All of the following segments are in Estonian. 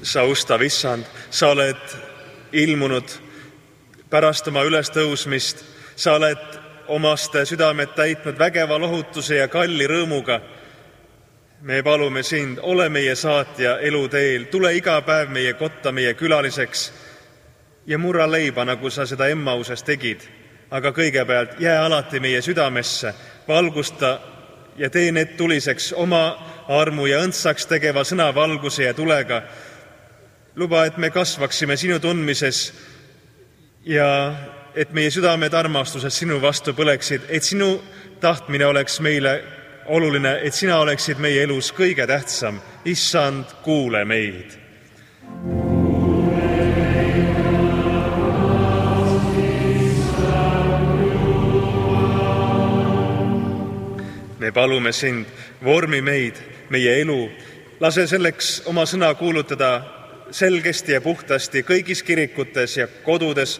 sa ustav issand, sa oled ilmunud pärast oma ülestõusmist, sa oled omaste südamed täitnud vägeva lohutuse ja kalli rõõmuga. Me palume sind, ole meie saatja eluteel, tule iga päev meie kotta meie külaliseks ja murra leiba, nagu sa seda Emmauses tegid. Aga kõigepealt jää alati meie südamesse, valgusta ja tee need tuliseks oma armu ja õndsaks tegeva sõna valguse ja tulega. Luba, et me kasvaksime sinu tundmises ja et meie südamed armastuses sinu vastu põleksid, et sinu tahtmine oleks meile oluline, et sina oleksid meie elus kõige tähtsam. Issand, kuule meid. Me palume sind, vormi meid, meie elu. Lase selleks oma sõna kuulutada selgesti ja puhtasti kõigis kirikutes ja kodudes.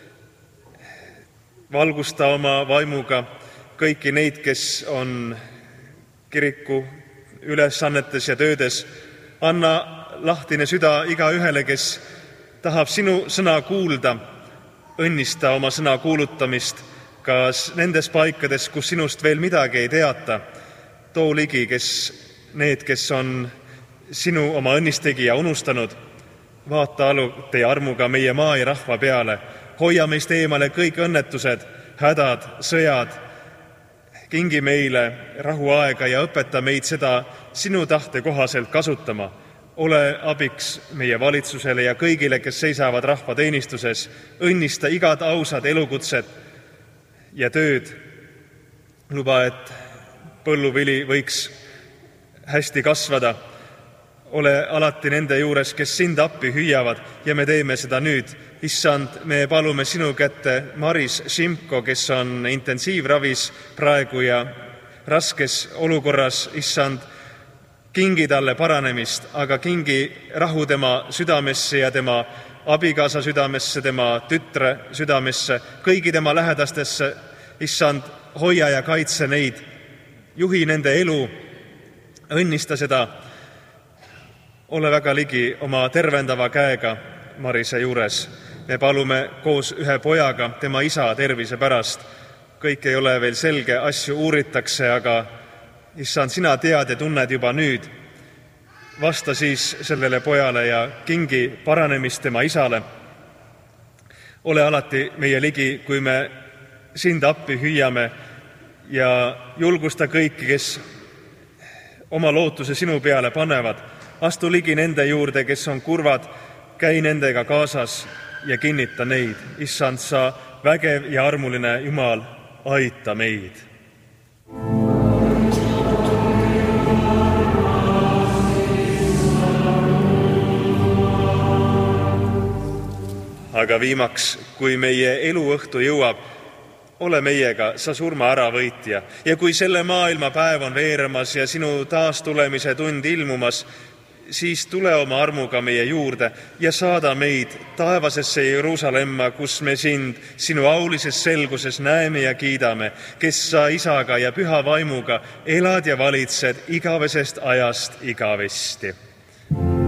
Valgusta oma vaimuga kõiki neid, kes on kiriku ülesannetes ja töödes. Anna lahtine süda iga ühele, kes tahab sinu sõna kuulda. Õnnista oma sõna kuulutamist ka nendes paikades, kus sinust veel midagi ei teata. Too ligi, need, kes on sinu oma õnnistegija unustanud. Vaata alute ja armuga meie maa ja rahva peale. Hoia meist eemale kõik õnnetused, hädad, sõjad. Kingi meile rahuaega ja õpeta meid seda sinu tahte kohaselt kasutama. Ole abiks meie valitsusele ja kõigile, kes seisavad rahva teenistuses. Õnnista igad ausad elukutset ja tööd. Luba, et põlluvili võiks hästi kasvada. Ole alati nende juures, kes sind appi hüüavad ja me teeme seda nüüd. Issand, me palume sinu kätte Maris Šimko, kes on intensiivravis praegu ja raskes olukorras. Issand, kingi talle paranemist, aga kingi rahu tema südamesse ja tema abikaasa südamesse, tema tütre südamesse, kõigi tema lähedastesse. Issand, hoia ja kaitse neid, juhi nende elu, õnnista seda. Ole väga ligi oma tervendava käega Marise juures. Me palume koos ühe pojaga tema isa tervise pärast. Kõik ei ole veel selge, asju uuritakse, aga issand, sina tead ja tunned juba nüüd. Vasta siis sellele pojale ja kingi paranemist tema isale. Ole alati meie ligi, kui me sind appi hüüame ja julgusta kõiki, kes oma lootuse sinu peale panevad. Astu ligi nende juurde, kes on kurvad, käi nendega kaasas ja kinnita neid. Issand, sa vägev ja armuline Jumal, aita meid. Aga viimaks, kui meie eluõhtu jõuab, ole meiega, sa surma äravõitja. Ja kui selle maailma päev on veeramas ja sinu taastulemise tund ilmumas, siis tule oma armuga meie juurde ja saada meid taevasesse Jeruusalemma, kus me sind sinu aulises selguses näeme ja kiidame, kes sa isaga ja püha vaimuga elad ja valitsed igavesest ajast igavesti.